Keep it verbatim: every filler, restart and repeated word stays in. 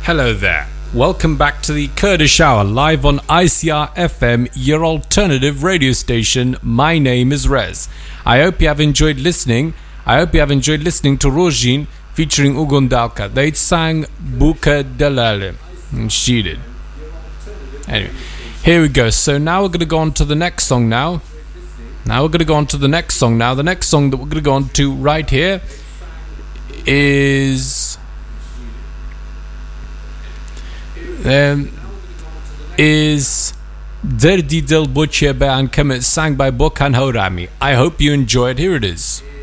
Hello there. Welcome back to the Kurdish Hour, live on I C R F M, your alternative radio station. My name is Rez. I hope you have enjoyed listening. I hope you have enjoyed listening to Rojin featuring Ugun Dalka. They sang Buka Dalale. And she did. Anyway, here we go. So now we're going to go on to the next song now. Now we're going to go on to the next song now. The next song that we're going to go on to right here is... Um, is Derdi Dil Boche Be'an Kemet, sang by Bokan Horami. I hope you enjoy it. Here it is.